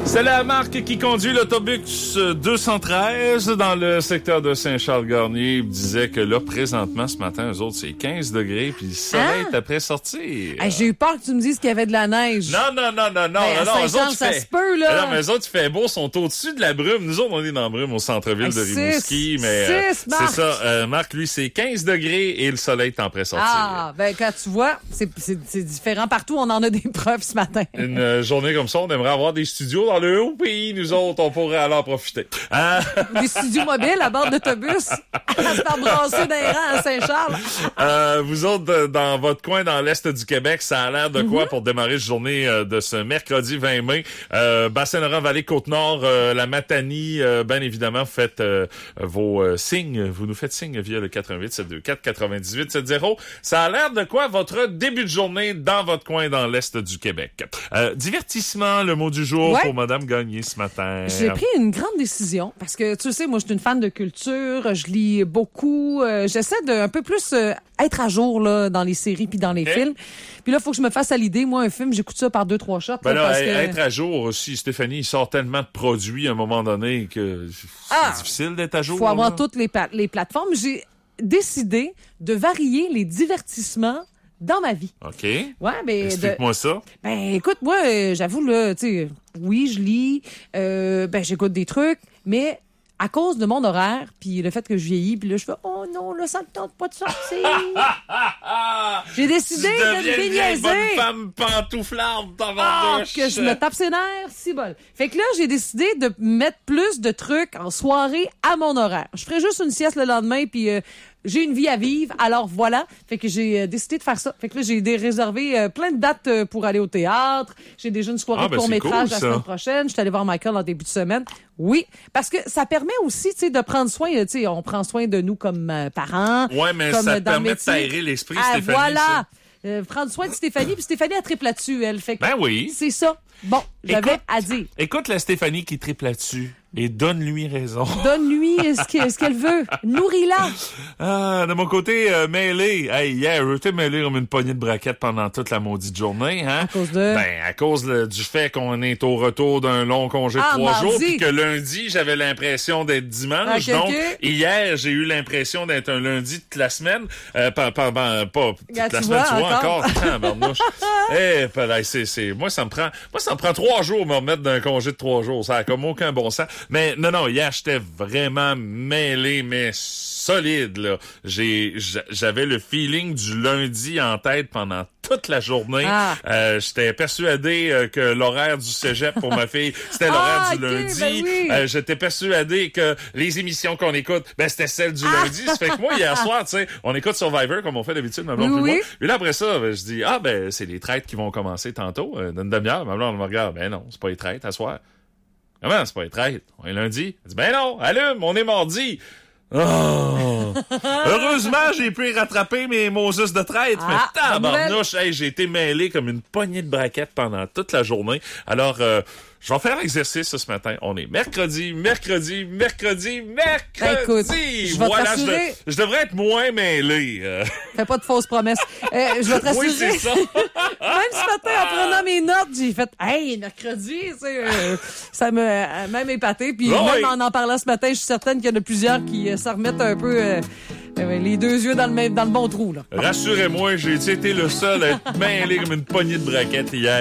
C'est la marque qui conduit l'autobus 213 dans le secteur de Saint-Charles-Garnier. Il disait que là, présentement, ce matin, eux autres, c'est 15 degrés, puis le soleil est après sortir. Hey, j'ai eu peur que tu me dises qu'il y avait de la neige. Non. Eux autres, ça se peut, là. Non, mais eux autres, il fait beau, ils sont au-dessus de la brume. Nous autres, on est dans la brume au centre-ville de Rimouski. Mais c'est ça. Marc, lui, c'est 15 degrés et le soleil est en prêt sortir. Ah, ben quand tu vois, c'est différent partout. On en a des preuves ce matin. Une journée comme ça, on aimerait avoir des studios dans le haut pays. Nous autres, on pourrait aller en profiter. Des studios mobiles à bord d'autobus à se faire brasser d'un rang à Saint-Charles. Vous autres, dans votre coin, dans l'Est du Québec, ça a l'air de quoi pour démarrer cette journée de ce mercredi 20 mai? Bassin-Laurent, Vallée, Côte-Nord, la Matanie, bien évidemment, vous faites vos signes. Vous nous faites signe via le 88-724-9870. Ça a l'air de quoi votre début de journée dans votre coin, dans l'Est du Québec? Divertissement, le mot du jour pour Madame Gagné ce matin. J'ai pris une grande décision parce que, tu sais, moi, je suis une fan de culture, je lis beaucoup, j'essaie de un peu plus être à jour là dans les séries puis dans les films. Puis là, il faut que je me fasse à l'idée. Moi, un film, j'écoute ça par 2-3 shots. Ben là, parce être à jour aussi, Stéphanie, il sort tellement de produits à un moment donné que c'est difficile d'être à jour. Il faut avoir toutes les plateformes. J'ai décidé de varier les divertissements dans ma vie. OK. Ouais, ben explique-moi ça. Ben écoute, moi, j'avoue là, tu sais, oui, je lis, j'écoute des trucs, mais à cause de mon horaire, puis le fait que je vieillis, puis là je fais oh non, là ça me tente pas de sortir. J'ai décidé de me déniaiser. Bonne femme pantouflarde dans votre douche. Que je me tape ses nerfs, si bol. Fait que là, j'ai décidé de mettre plus de trucs en soirée à mon horaire. Je ferai juste une sieste le lendemain, puis j'ai une vie à vivre, alors voilà. Fait que j'ai décidé de faire ça. Fait que là, j'ai réservé plein de dates pour aller au théâtre. J'ai déjà une soirée de court-métrage la semaine prochaine. Je suis allée voir Michael en début de semaine. Oui, parce que ça permet aussi, tu sais, de prendre soin, tu sais, on prend soin de nous comme parents. Ouais, mais comme ça permet de s'aérer l'esprit, Stéphanie. Voilà. Prendre soin de Stéphanie, puis Stéphanie, elle triple là-dessus, elle. Fait que ben oui. C'est ça. Bon, j'avais à dire. Écoute la Stéphanie qui triple là-dessus. Et donne-lui raison. Donne-lui ce qu'elle veut. Nourris-la. De mon côté, mêlé. Hey, hier, j'étais mêlé comme une poignée de braquettes pendant toute la maudite journée. Hein? À cause de? Ben, à cause du fait qu'on est au retour d'un long congé de 3 jours, puis que lundi, j'avais l'impression d'être dimanche. Donc, hier, j'ai eu l'impression d'être un lundi de la semaine. Pas toute la semaine, tu vois, encore. Moi, ça me prend 3 jours me remettre d'un congé de 3 jours. Ça a comme aucun bon sens. Mais non, hier, j'étais vraiment mêlé, mais solide, là. J'avais le feeling du lundi en tête pendant toute la journée. J'étais persuadé que l'horaire du cégep pour ma fille, c'était l'horaire du lundi. Ben oui. J'étais persuadé que les émissions qu'on écoute, c'était celles du lundi. Ça fait que moi, hier soir, tu sais, on écoute Survivor comme on fait d'habitude, ma blonde et moi. Et là, après ça, je dis, c'est les traites qui vont commencer tantôt, d'une demi-heure. Ma blonde me regarde, non, c'est pas les traites, à soir. Comment, c'est pas les traites? On est lundi. Elle dit, non, allume, on est mardi. Oh! Heureusement, j'ai pu rattraper mes Moses de traite. Mais tabarnouche, j'ai été mêlé comme une poignée de braquettes pendant toute la journée. Alors, je vais faire l'exercice ce matin. On est mercredi. Écoute, je devrais être moins mêlé. Fais pas de fausses promesses. Je vais te rassurer. Oui, c'est ça. Même ce matin, en prenant mes notes, j'ai fait, mercredi, ça m'a même épaté. Puis même en parlant ce matin, je suis certaine qu'il y en a plusieurs qui s'en remettent un peu les deux yeux dans le bon trou, là. Rassurez-moi, j'ai été le seul à être mêlé comme une poignée de braquettes hier.